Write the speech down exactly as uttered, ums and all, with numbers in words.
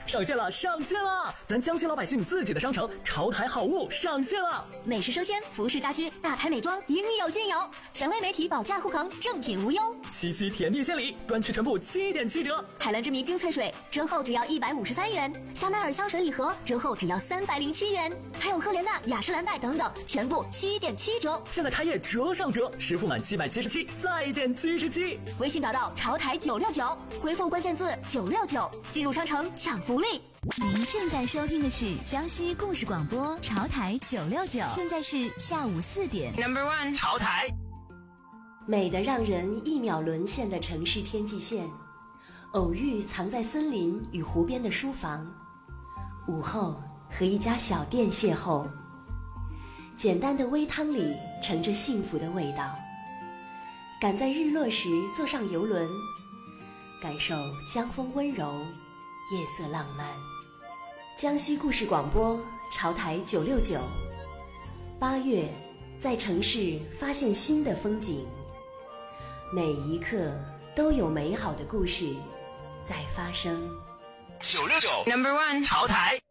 上线了，上线了！咱江西老百姓自己的商城潮台好物上线了， 美食生鲜、服饰家居、大牌美妆应有尽有，权威媒体保价护航，正品无忧。 七夕甜蜜献礼，专区全部七点七折。 海蓝之谜精粹水折后只要一百五十三元，香奈儿香水礼盒折后只要三百零七元，还有赫莲娜、雅诗兰黛等等，全部七点七折。 现在开业折上折，实付满七百七十七再减七十七。 微信找到潮台九六九，回复关键字九六九，进入商城抢福利。 您正在收听的是江西故事广播潮台九六九，现在是下午四点。 Number one， 潮台。 美得让人一秒沦陷的城市天际线，偶遇藏在森林与湖边的书房，午后和一家小店邂逅，简单的煨汤里盛着幸福的味道。赶在日落时坐上游轮，感受江风温柔，夜色浪漫。江西故事广播潮台九六九，八月在城市发现新的风景，每一刻都有美好的故事在发生。 九六九 Number one， 潮台。